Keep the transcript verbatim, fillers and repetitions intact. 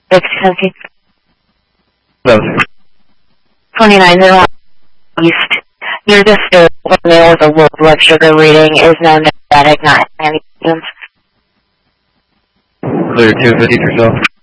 six Kentucky. Hello. twenty-nine zero East. Near the state, a male with a low blood sugar reading is known as diabetic, not any symptoms. Clear two fifty yourself.